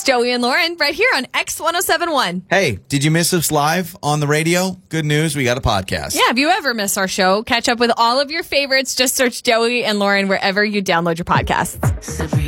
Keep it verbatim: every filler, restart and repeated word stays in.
Joey and Lauren right here on X one oh seven one. Hey, did you miss us live on the radio? Good news, we got a podcast. Yeah, if you ever miss our show, catch up with all of your favorites. Just search Joey and Lauren wherever you download your podcasts.